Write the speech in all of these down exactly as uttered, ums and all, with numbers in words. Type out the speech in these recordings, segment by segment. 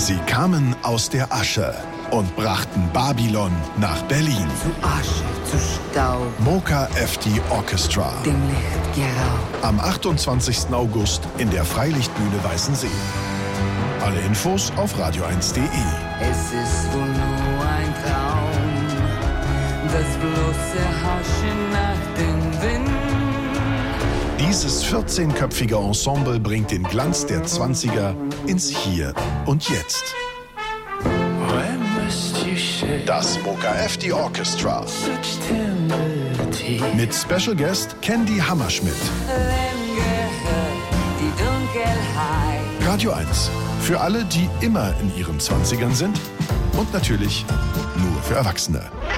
Sie kamen aus der Asche und brachten Babylon nach Berlin. Zu Asche, zu Staub. Mocha F D Orchestra. Dem Licht geraubt. Am achtundzwanzigsten August in der Freilichtbühne Weißensee. Alle Infos auf radio eins punkt de. Es ist wohl nur ein Traum, das bloße Haschen nach dem Wind. Dieses vierzehnköpfige Ensemble bringt den Glanz der zwanziger ins Hier und Jetzt. Das Mocha F D Orchestra. Mit Special Guest Candy Hammerschmidt. Die Dunkelheit. Radio eins. Für alle, die immer in ihren Zwanzigern sind. Und natürlich nur für Erwachsene.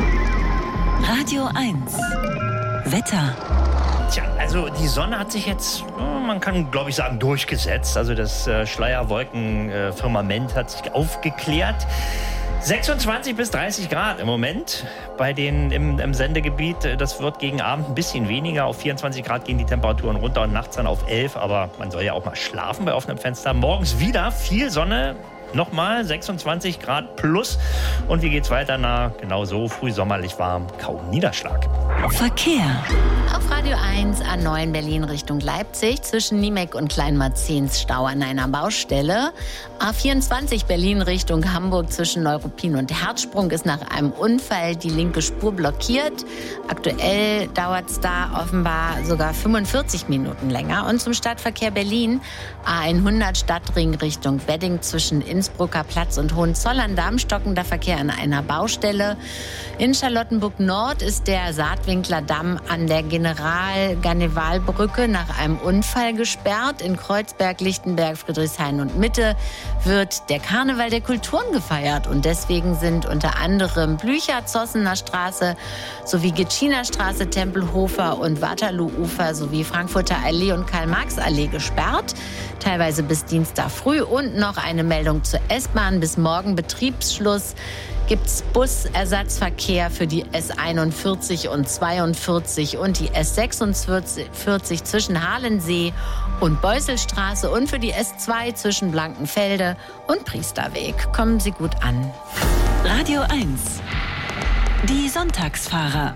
Radio eins. Wetter. Tja, also die Sonne hat sich jetzt, man kann glaube ich sagen, durchgesetzt. Also das äh, Schleierwolkenfirmament äh, hat sich aufgeklärt. sechsundzwanzig bis dreißig Grad im Moment bei den im, im Sendegebiet. Das wird gegen Abend ein bisschen weniger. Auf vierundzwanzig Grad gehen die Temperaturen runter und nachts dann auf elf. Aber man soll ja auch mal schlafen bei offenem Fenster. Morgens wieder viel Sonne. Nochmal sechsundzwanzig Grad plus. Und wie geht's weiter? Na, genau so, früh sommerlich warm, kaum Niederschlag. Verkehr. Auf Radio eins A neun Berlin Richtung Leipzig zwischen Niemek und Kleinmarzens Stau an einer Baustelle. A vierundzwanzig Berlin Richtung Hamburg zwischen Neuruppin und Herzsprung ist nach einem Unfall die linke Spur blockiert. Aktuell dauert es da offenbar sogar fünfundvierzig Minuten länger. Und zum Stadtverkehr Berlin A hundert Stadtring Richtung Wedding zwischen Innsbrucker Platz und Hohenzollern-Damm stockender Verkehr an einer Baustelle. In Charlottenburg Nord ist der Saatwinkler Damm an der General-Garneval-Brücke nach einem Unfall gesperrt. In Kreuzberg, Lichtenberg, Friedrichshain und Mitte wird der Karneval der Kulturen gefeiert. Und deswegen sind unter anderem Blücher, Zossener Straße sowie Gitschiner Straße, Tempelhofer und Waterloo-Ufer sowie Frankfurter Allee und Karl-Marx-Allee gesperrt. Teilweise bis Dienstag früh. Und noch eine Meldung zur S-Bahn. Bis morgen Betriebsschluss gibt es Busersatzverkehr für die S einundvierzig und zweiundvierzig und die S sechsundvierzig zwischen Halensee und Beusselstraße und für die S zwei zwischen Blankenfelde und Priesterweg. Kommen Sie gut an. Radio eins. Die Sonntagsfahrer.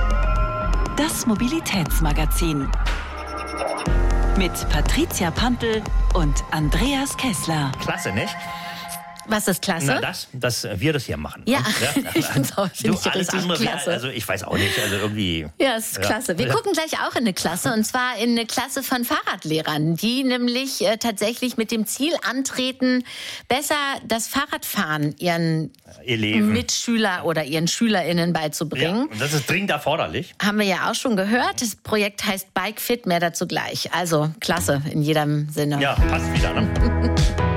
Das Mobilitätsmagazin. Mit Patricia Pampel und Andreas Kessler. Klasse, nicht? Was ist klasse? Na, das, dass wir das hier machen. Ja, ja? ich finde es auch Du, richtig alles andere klasse. wär, also ich weiß auch nicht, also irgendwie... Ja, ist ja. klasse. Wir ja. gucken gleich auch in eine Klasse, und zwar in eine Klasse von Fahrradlehrern, die nämlich äh, tatsächlich mit dem Ziel antreten, besser das Fahrradfahren ihren Eleven. Mitschüler oder ihren SchülerInnen beizubringen. Ja, und das ist dringend erforderlich. Haben wir ja auch schon gehört. Das Projekt heißt Bike Fit, mehr dazu gleich. Also klasse in jedem Sinne. Ja, passt wieder, ne?